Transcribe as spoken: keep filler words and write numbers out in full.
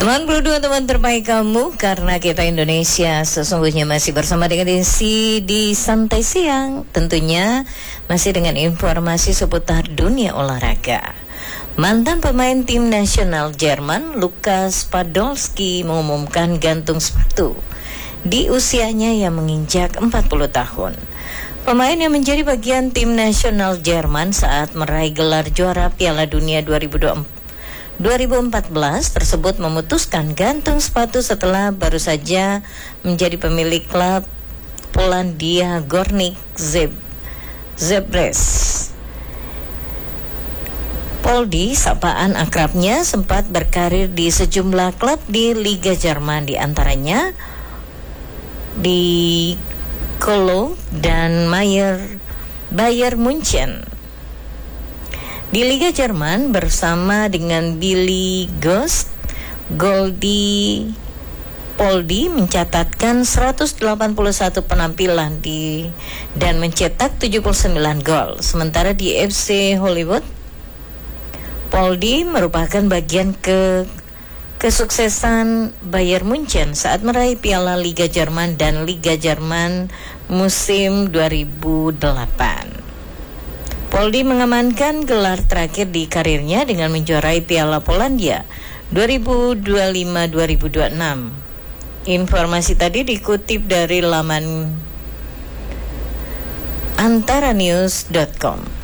Teman berdua, teman terbaik kamu, karena kita Indonesia sesungguhnya masih bersama dengan Desi di Santai Siang. Tentunya masih dengan informasi seputar dunia olahraga. Mantan pemain tim nasional Jerman Lukas Podolski mengumumkan gantung sepatu di usianya yang menginjak empat puluh tahun. Pemain yang menjadi bagian tim nasional Jerman saat meraih gelar juara Piala Dunia dua ribu empat belas tersebut memutuskan gantung sepatu setelah baru saja menjadi pemilik klub Polandia Górnik Zabrze. Poldi, sapaan akrabnya, sempat berkarir di sejumlah klub di Liga Jerman, di antaranya di Cologne dan Mayer, Bayern Munchen. Di Liga Jerman bersama dengan Billy Ghost, Goldi Poldi mencatatkan seratus delapan puluh satu penampilan di dan mencetak tujuh puluh sembilan gol. Sementara di F C Hollywood, Poldi merupakan bagian ke kesuksesan Bayern Munchen saat meraih Piala Liga Jerman dan Liga Jerman musim dua ribu delapan. Poldi mengamankan gelar terakhir di karirnya dengan menjuarai Piala Polandia dua ribu dua puluh lima dua ribu dua puluh enam. Informasi tadi dikutip dari laman antaranews dot com.